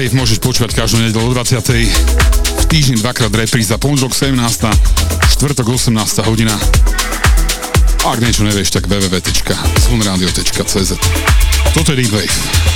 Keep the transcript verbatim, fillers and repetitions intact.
D-Wave môžeš počúvať každú nedeľu o dvadsiatej v týždni dvakrát repríza, pondelok sedemnásta, štvrtok osemnásta hodina. Ak niečo nevieš, tak w w w bodka zvonradio bodka c z. Toto je D-Wave.